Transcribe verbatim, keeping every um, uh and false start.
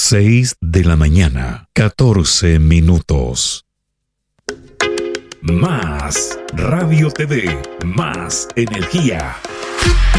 Seis de la mañana, catorce minutos. Más Radio T V, más energía.